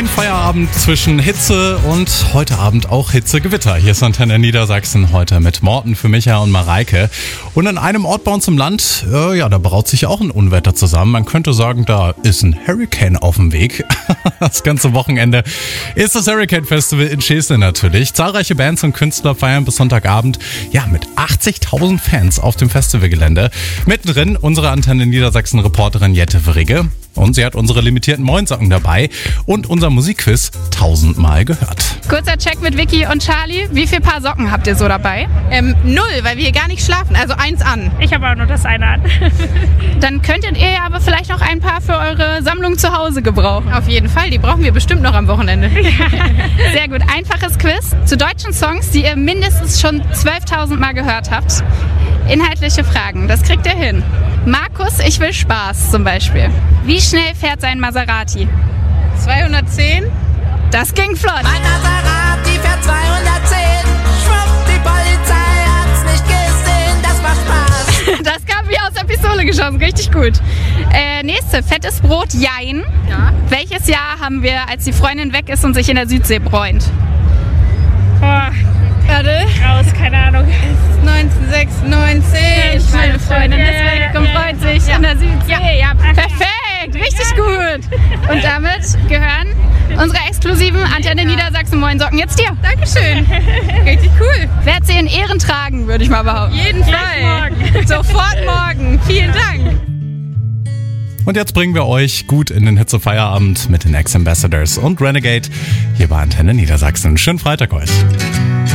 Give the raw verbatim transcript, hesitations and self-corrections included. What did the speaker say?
Ein Feierabend zwischen Hitze und heute Abend auch Hitzegewitter. Hier ist Antenne Niedersachsen heute mit Morten für Micha und Mareike. Und an einem Ort bei uns im Land, äh, ja, da braut sich auch ein Unwetter zusammen. Man könnte sagen, da ist ein Hurricane auf dem Weg. Das ganze Wochenende ist das Hurricane Festival in Schesel natürlich. Zahlreiche Bands und Künstler feiern bis Sonntagabend, ja, mit achtzigtausend Fans auf dem Festivalgelände. Mittendrin unsere Antenne Niedersachsen Reporterin Jette Vrigge. Und sie hat unsere limitierten Moinsocken dabei und unser Musikquiz tausendmal gehört. Kurzer Check mit Vicky und Charlie. Wie viel Paar Socken habt ihr so dabei? Ähm, null, weil wir hier gar nicht schlafen. Also eins an. Ich habe auch nur das eine an. Dann könntet ihr ja aber vielleicht noch ein paar für eure Sammlung zu Hause gebrauchen. Auf jeden Fall, die brauchen wir bestimmt noch am Wochenende. Sehr gut. Einfaches Quiz zu deutschen Songs, die ihr mindestens schon zwölftausend Mal gehört habt. Inhaltliche Fragen, das kriegt ihr hin. Markus, ich will Spaß zum Beispiel. Wie schnell fährt sein Maserati? zweihundertzehn? Das ging flott. Mein Maserati fährt zweihundertzehn. Schwupp, die Polizei hat's nicht gesehen. Das macht Spaß. Das kam wie aus der Pistole geschossen, richtig gut. Äh, nächste, fettes Brot, jein. Ja. Welches Jahr haben wir, als die Freundin weg ist und sich in der Südsee bräunt? Boah, Warte. raus, keine Ahnung. neunzehnhundertsechsundneunzig. Meine Freundin Ja, ist ja, weg ja, und ja. freut sich in der Südsee. Ja, perfekt, richtig gut. Und damit gehören unsere exklusiven Antenne Niedersachsen Moinsocken jetzt dir. Dankeschön. Richtig cool. Werd sie in Ehren tragen, würde ich mal behaupten. Jeden Fall. morgen. Sofort morgen. Vielen Dank. Und jetzt bringen wir euch gut in den Hitzefeierabend mit den Ex-Ambassadors und Renegade hier bei Antenne Niedersachsen. Schönen Freitag euch.